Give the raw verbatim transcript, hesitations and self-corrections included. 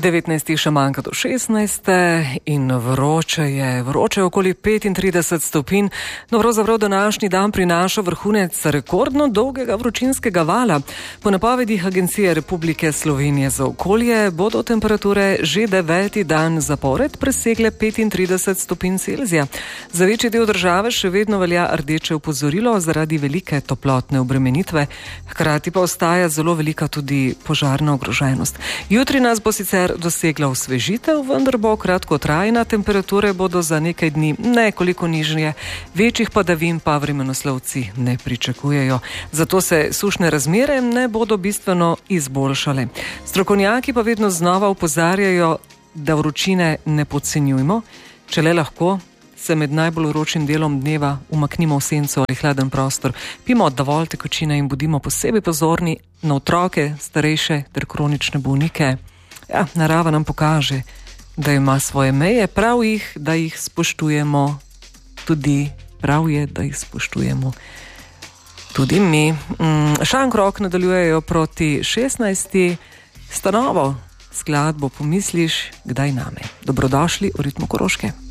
devetnajst še manjka do šestnajste in vroče je, vroče je okoli petintrideset stopinj. No, pravzaprav današnji dan prinaša vrhunec rekordno dolgega vročinskega vala. Po napovedih Agencije Republike Slovenije za okolje bodo temperature že deveti dan zapored presegle petintrideset stopinj Celzija. Za večji del države še vedno velja rdeče opozorilo zaradi velike toplotne obremenitve, hkrati pa ostaja zelo velika tudi požarna ogroženost. Jutri nas bo sicer dosegla osvežitev, vendar bo kratkotrajna, temperature bodo za nekaj dni nekoliko nižje, večjih padavin pa vremenoslovci ne pričakujejo. Zato se sušne razmere ne bodo bistveno izboljšale. Strokovnjaki pa vedno znova opozarjajo, da vročine ne podcenjujmo, če le lahko se med najbolj vročim delom dneva umaknimo v senco ali hladen prostor, pijmo dovolj tekočine in bodimo posebej pozorni na otroke, starejše ter kronične bolnike. Ja, narava nam pokaže, da ima svoje meje, prav jih, da jih spoštujemo tudi, prav je, da jih spoštujemo tudi mi. Mm, Šankrok nadaljujejo proti šestnajsti, stanovo skladbo Pomisliš, kdaj name. Dobrodošli v Ritmu Koroške.